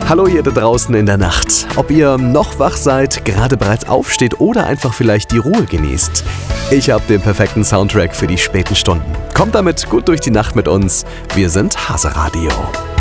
Hallo ihr da draußen in der Nacht. Ob ihr noch wach seid, gerade bereits aufsteht oder einfach vielleicht die Ruhe genießt. Ich habe den perfekten Soundtrack für die späten Stunden. Kommt damit gut durch die Nacht mit uns. Wir sind Hase Radio.